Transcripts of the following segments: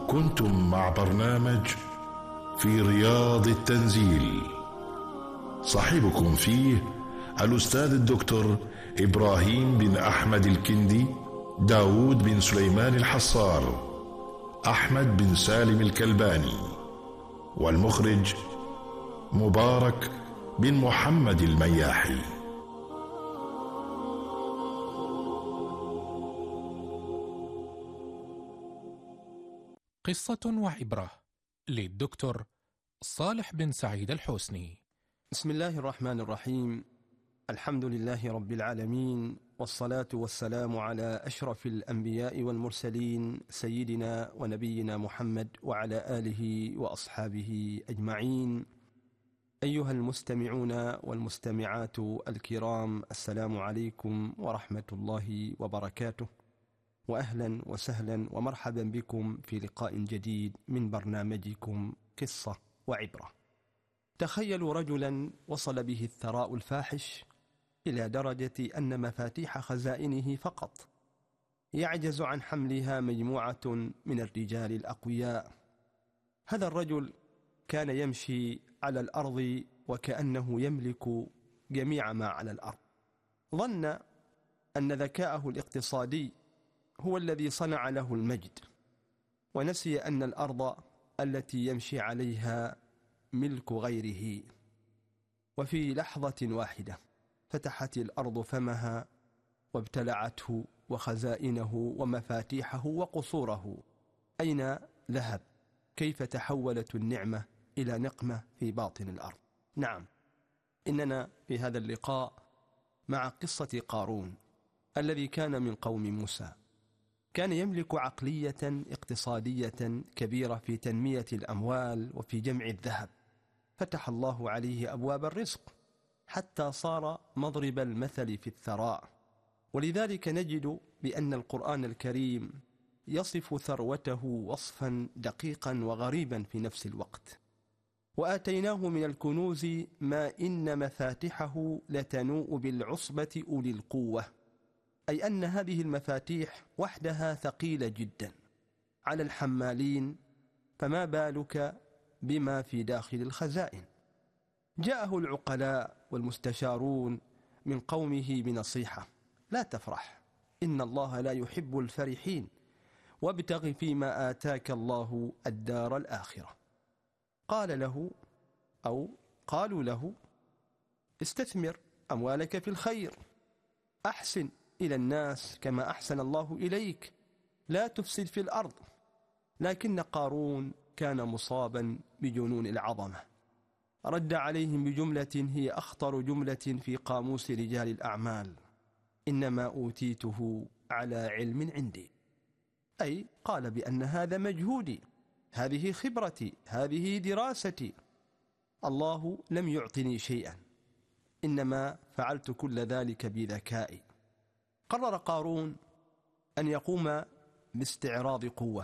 كنتم مع برنامج في رياض التنزيل، صاحبكم فيه الأستاذ الدكتور إبراهيم بن أحمد الكندي، داود بن سليمان الحصار، أحمد بن سالم الكلباني، والمخرج مبارك بن محمد المياحي. قصة وعبرة للدكتور صالح بن سعيد الحسني. بسم الله الرحمن الرحيم. الحمد لله رب العالمين، والصلاة والسلام على أشرف الأنبياء والمرسلين، سيدنا ونبينا محمد وعلى آله وأصحابه أجمعين. أيها المستمعون والمستمعات الكرام، السلام عليكم ورحمة الله وبركاته، وأهلا وسهلا ومرحبا بكم في لقاء جديد من برنامجكم قصة وعبرة. تخيلوا رجلا وصل به الثراء الفاحش إلى درجة أن مفاتيح خزائنه فقط يعجز عن حملها مجموعة من الرجال الأقوياء. هذا الرجل كان يمشي على الأرض وكأنه يملك جميع ما على الأرض. ظن أن ذكاءه الاقتصادي هو الذي صنع له المجد، ونسي أن الأرض التي يمشي عليها ملك غيره. وفي لحظة واحدة فتحت الأرض فمها وابتلعته وخزائنه ومفاتيحه وقصوره. أين ذهب؟ كيف تحولت النعمة إلى نقمة في باطن الأرض؟ نعم، إننا في هذا اللقاء مع قصة قارون الذي كان من قوم موسى. كان يملك عقلية اقتصادية كبيرة في تنمية الأموال وفي جمع الذهب. فتح الله عليه أبواب الرزق حتى صار مضرب المثل في الثراء. ولذلك نجد بأن القرآن الكريم يصف ثروته وصفا دقيقا وغريبا في نفس الوقت. وآتيناه من الكنوز ما إن مفاتحه لتنوء بالعصبة أولي القوة، أي أن هذه المفاتيح وحدها ثقيلة جدا على الحمالين، فما بالك بما في داخل الخزائن. جاءه العقلاء والمستشارون من قومه بنصيحة: لا تفرح، إن الله لا يحب الفرحين، وابتغ فيما آتاك الله الدار الآخرة. قالوا له: استثمر أموالك في الخير، أحسن إلى الناس كما أحسن الله إليك، لا تفسد في الأرض. لكن قارون كان مصابا بجنون العظمة. رد عليهم بجملة هي أخطر جملة في قاموس رجال الأعمال: إنما أوتيته على علم عندي. أي قال بأن هذا مجهودي، هذه خبرتي، هذه دراستي، الله لم يعطني شيئا، إنما فعلت كل ذلك بذكائي. قرر قارون أن يقوم باستعراض قوة.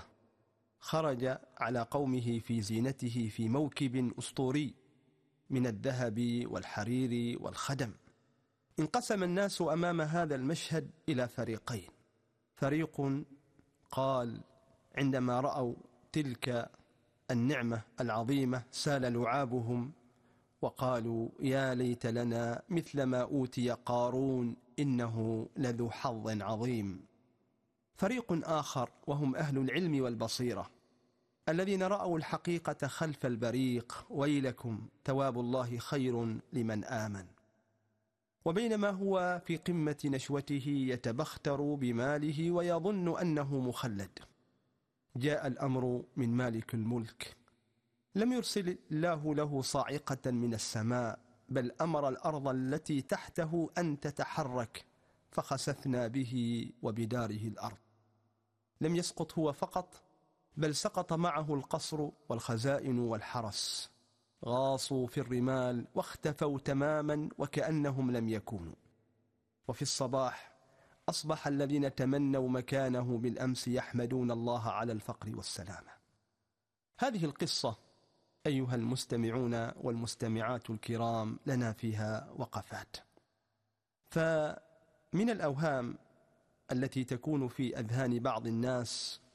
خرج على قومه في زينته في موكب أسطوري من الذهب والحرير والخدم. انقسم الناس أمام هذا المشهد إلى فريقين. فريق قال عندما رأوا تلك النعمة العظيمة سال لعابهم وقالوا: يا ليت لنا مثل ما أوتي قارون إنه لذو حظ عظيم. فريق آخر وهم أهل العلم والبصيرة الذين رأوا الحقيقة خلف البريق: ويلكم ثواب الله خير لمن آمن. وبينما هو في قمة نشوته يتبختر بماله ويظن أنه مخلد، جاء الأمر من مالك الملك. لم يرسل الله له صاعقة من السماء، بل أمر الأرض التي تحته أن تتحرك، فخسفنا به وبداره الأرض. لم يسقط هو فقط، بل سقط معه القصر والخزائن والحرس. غاصوا في الرمال واختفوا تماما وكأنهم لم يكونوا. وفي الصباح أصبح الذين تمنوا مكانه بالأمس يحمدون الله على الفقر والسلامة. هذه القصة أيها المستمعون والمستمعات الكرام لنا فيها وقفات. فمن الأوهام التي تكون في أذهان بعض الناس